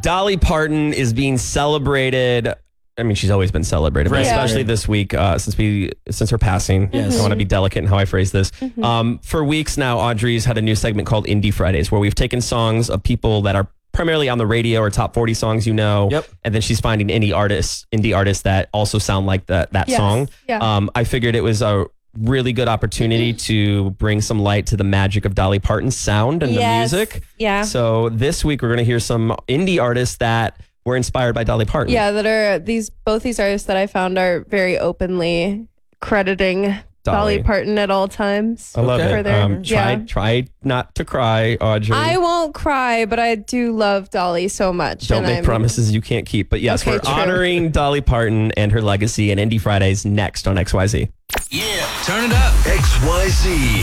Dolly Parton is being celebrated. I mean, she's always been celebrated, but especially this week since her passing. Yes. I want to be delicate in how I phrase this. For weeks now, Audrey's had a new segment called Indie Fridays, where we've taken songs of people that are primarily on the radio or top 40 songs, and then she's finding indie artists that also sound like that song. Yeah. I figured it was a really good opportunity to bring some light to the magic of Dolly Parton's sound and the music. Yeah. So this week we're going to hear some indie artists that were inspired by Dolly Parton. Yeah, that are both these artists that I found are very openly crediting Dolly Parton at all times. I love it. Try not to cry, Audrey. I won't cry, but I do love Dolly so much. Don't make promises you can't keep. But yes, we're honoring Dolly Parton and her legacy and Indie Fridays next on XYZ. Yeah, turn it up. XYZ.